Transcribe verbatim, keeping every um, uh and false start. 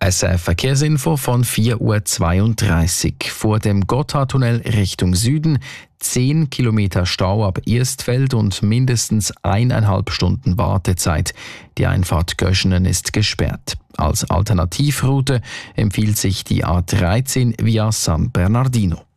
S R F-Verkehrsinfo von vier Uhr zweiunddreißig. Vor dem Gotthardtunnel Richtung Süden zehn Kilometer Stau ab Erstfeld und mindestens eineinhalb Stunden Wartezeit. Die Einfahrt Göschenen ist gesperrt. Als Alternativroute empfiehlt sich die A dreizehn via San Bernardino.